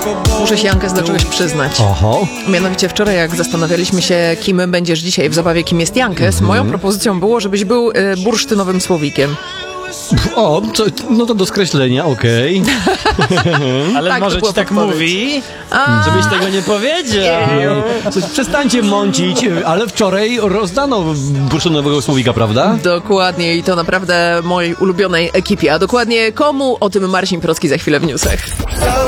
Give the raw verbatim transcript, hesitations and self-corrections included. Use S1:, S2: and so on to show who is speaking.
S1: Muszę się, Jankes, do czegoś przyznać.
S2: Oho.
S1: Mianowicie wczoraj, jak zastanawialiśmy się, kim będziesz dzisiaj w zabawie, kim jest Jankes,
S2: Mhm.
S1: moją propozycją było, żebyś był y, bursztynowym słowikiem.
S2: O, to, no to do skreślenia, okej.
S3: Ale
S1: Tak, to
S3: może
S1: była
S3: ci tak
S1: podpowiedź.
S3: mówi,
S1: A,
S3: żebyś tego nie powiedział.
S2: Coś, przestańcie mącić, ale wczoraj rozdano bursztynowego słowika, prawda?
S1: dokładnie, i to naprawdę mojej ulubionej ekipie. A dokładnie komu? O tym Marcin Procki za chwilę w newsach.